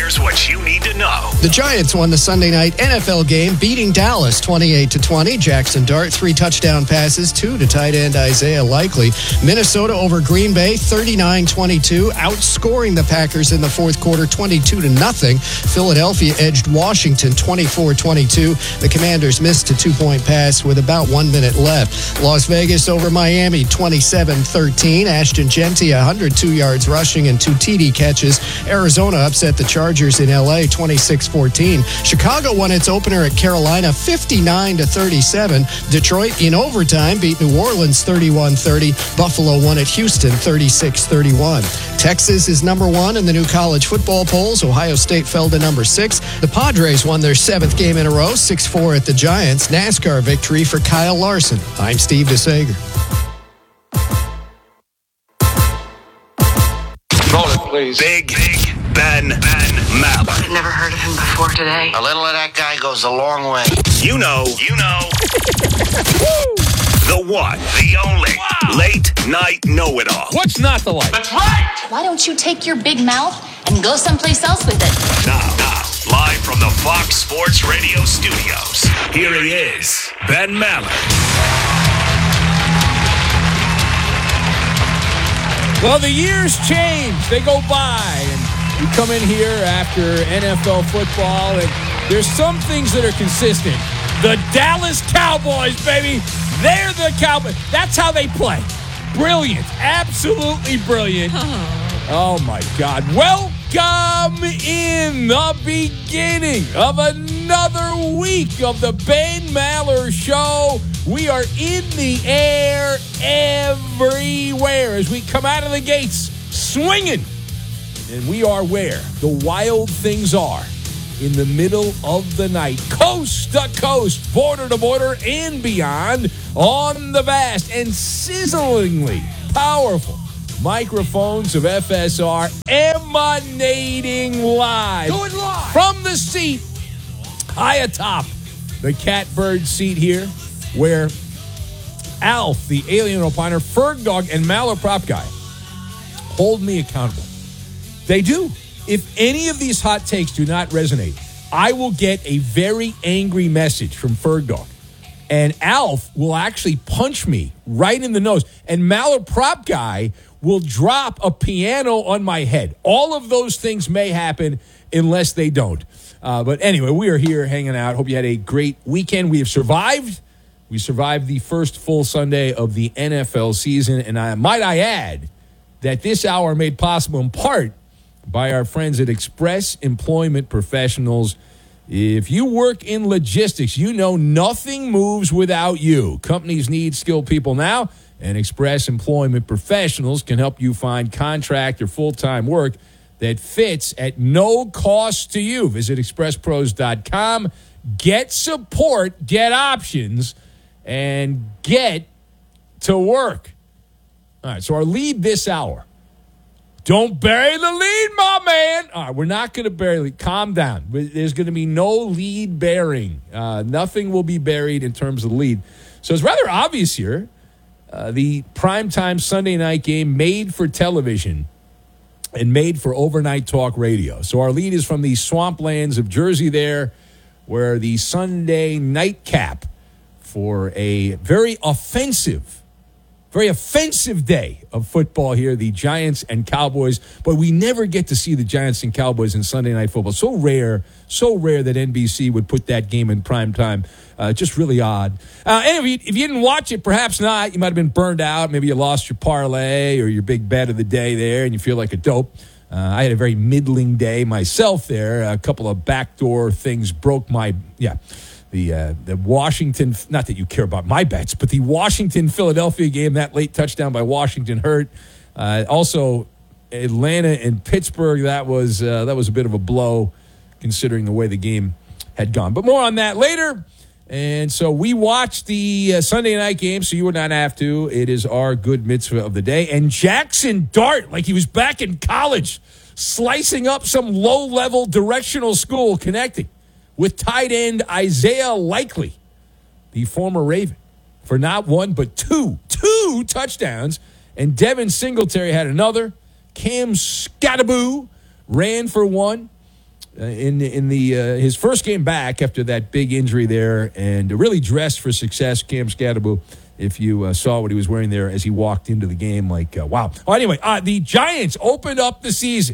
Here's what you need to know. The Giants won the Sunday night NFL game, beating Dallas 28-20. Jackson Dart, 3 touchdown passes, 2 to tight end Isaiah Likely. Minnesota over Green Bay, 39-22, outscoring the Packers in the fourth quarter, 22-0. Philadelphia edged Washington 24-22. The Commanders missed a 2-point pass with about 1 minute left. Las Vegas over Miami, 27-13. Ashton Genty, 102 yards rushing and 2 TD catches. Arizona upset the Chargers in L.A. 26-14. Chicago won its opener at Carolina 59-37. Detroit in overtime beat New Orleans 31-30. Buffalo won at Houston 36-31. Texas is number 1 in the new college football polls. Ohio State fell to number 6. The Padres won their 7th game in a row, 6-4 at the Giants. NASCAR victory for Kyle Larson. I'm Steve DeSager. Roll it, please. Big Ben Maller. I've never heard of him before today. A little of that guy goes a long way. You know. The one, the only, late night know-it-all. What's not the like? That's right. Why don't you take your big mouth and go someplace else with it? Now, live from the Fox Sports Radio studios, here he is, Ben Maller. Well, the years change. They go by. And we come in here after NFL football, and there's some things that are consistent. The Dallas Cowboys, baby. They're the Cowboys. That's how they play. Brilliant. Absolutely brilliant. Oh, my God. Welcome in the beginning of another week of the Ben Maller Show. We are in the air everywhere as we come out of the gates swinging. And we are where the wild things are, in the middle of the night, coast to coast, border to border, and beyond, on the vast and sizzlingly powerful microphones of FSR, emanating live. Going live from the seat high atop the catbird seat here, where Alf, the alien opiner, Ferg Dog, and Maller Prop Guy hold me accountable. They do. If any of these hot takes do not resonate, I will get a very angry message from Ferg Dog. And Alf will actually punch me right in the nose. And Maller Prop Guy will drop a piano on my head. All of those things may happen unless they don't. But anyway, we are here hanging out. Hope you had a great weekend. We have survived. We survived the first full Sunday of the NFL season. And might I add that this hour made possible in part by our friends at Express Employment Professionals. If you work in logistics, you know nothing moves without you. Companies need skilled people now, and Express Employment Professionals can help you find contract or full-time work that fits at no cost to you. Visit expresspros.com. Get support, get options, and get to work. All right, so our lead this hour. Don't bury the lead, my man. All right, we're not going to bury the lead. Calm down. There's going to be no lead bearing. Nothing will be buried in terms of the lead. So it's rather obvious here. The primetime Sunday night game made for television and made for overnight talk radio. So our lead is from the swamplands of Jersey there, where the Sunday nightcap for a very offensive day of football here, the Giants and Cowboys. But we never get to see the Giants and Cowboys in Sunday Night Football. So rare that NBC would put that game in prime time. Just really odd. Anyway, if you didn't watch it, perhaps not. You might have been burned out. Maybe you lost your parlay or your big bet of the day there, and you feel like a dope. I had a very middling day myself there. A couple of backdoor things broke my... The Washington, not that you care about my bets, but the Washington-Philadelphia game, that late touchdown by Washington hurt. Also, Atlanta and Pittsburgh, that was a bit of a blow considering the way the game had gone. But more on that later. And so we watched the Sunday night game, so you would not have to. It is our good mitzvah of the day. And Jackson Dart, like he was back in college, slicing up some low-level directional school, connecting with tight end Isaiah Likely, the former Raven, for not one but two touchdowns. And Devin Singletary had another. Cam Scattaboo ran for one. in his first game back after that big injury there, and really dressed for success. Cam Scadaboo, if you saw what he was wearing there as he walked into the game, wow. Oh, anyway, the Giants opened up the season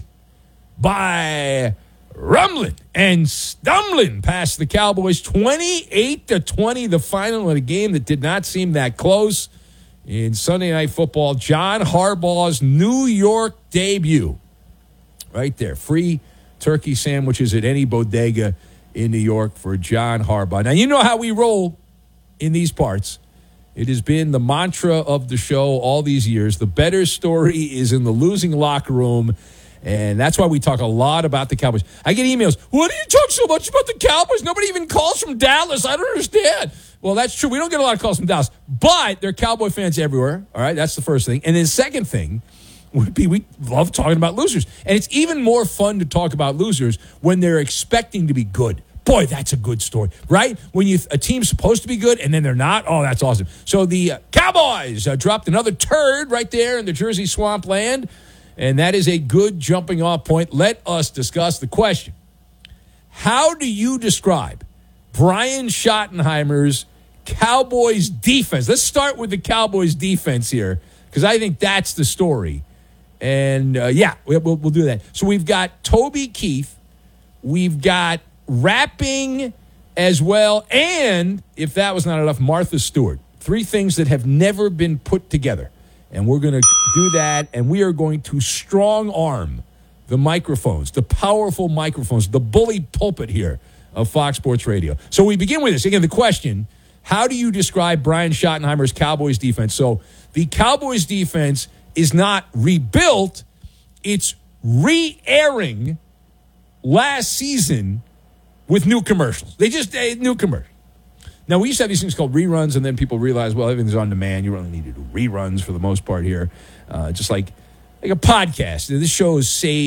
by rumbling and stumbling past the Cowboys 28-20, the final in a game that did not seem that close. In Sunday Night Football, John Harbaugh's New York debut. Right there, free turkey sandwiches at any bodega in New York for John Harbaugh. Now, you know how we roll in these parts. It has been the mantra of the show all these years. The better story is in the losing locker room, and that's why we talk a lot about the Cowboys. I get emails, why do you talk so much about the Cowboys? Nobody even calls from Dallas. I don't understand. Well, that's true. We don't get a lot of calls from Dallas, but there are Cowboy fans everywhere. All right, that's the first thing. And then the second thing would be we love talking about losers. And it's even more fun to talk about losers when they're expecting to be good. Boy, that's a good story, right? When a team's supposed to be good and then they're not, oh, that's awesome. So the Cowboys dropped another turd right there in the Jersey swampland, and that is a good jumping off point. Let us discuss the question. How do you describe Brian Schottenheimer's Cowboys defense? Let's start with the Cowboys defense here, because I think that's the story. And, we'll do that. So we've got Toby Keith. We've got rapping as well. And, if that was not enough, Martha Stewart. Three things that have never been put together. And we're going to do that, and we are going to strong-arm the microphones, the powerful microphones, the bully pulpit here of Fox Sports Radio. So we begin with this. Again, the question, how do you describe Brian Schottenheimer's Cowboys defense? So the Cowboys defense is not rebuilt. It's re-airing last season with new commercials. New commercials. Now, we used to have these things called reruns, and then people realize, well, everything's on demand. You don't need to do reruns for the most part here. Just like a podcast. This show is saved.